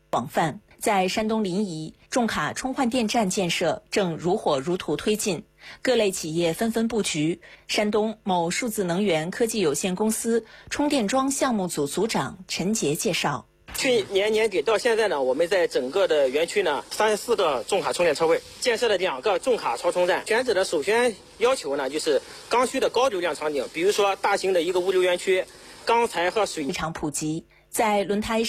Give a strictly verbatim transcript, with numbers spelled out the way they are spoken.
广泛。在山东临沂，重卡充换电站建设正如火如荼推进，各类企业纷纷布局。山东某数字能源科技有限公司充电桩项目组组长陈杰介绍。 去年年底到现在呢，我们在整个的园区呢，三十四个重卡充电车位，建设了两个重卡超充站。选址的首选要求呢，就是刚需的高流量场景，比如说大型的一个物流园区，钢材和水市场普及，在轮胎